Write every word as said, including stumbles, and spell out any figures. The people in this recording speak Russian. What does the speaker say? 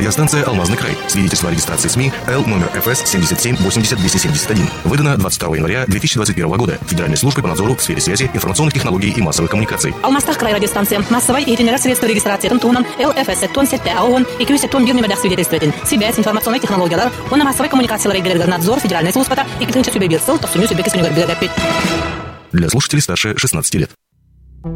Радиостанция «Алмазный край». Свидетельство о регистрации СМИ Л номер эф эс семьдесят семь восемьдесят двести семьдесят один. Выдано двадцать второго января две тысячи двадцать первого года Федеральной службой по надзору в сфере связи, информационных технологий и массовых коммуникаций. Алмазтах край радиостанция. Массовой и генерация регистрации тунан Л эф эс тон сетте аон и кюсе тон бир номердах свидетельствует. Связь, информационные технологии, он на массовой коммуникации надзор Федеральной службы и к себе бирсел, то в сумме себе кисуню горбилогапить. Для слушателей старше шестнадцати лет.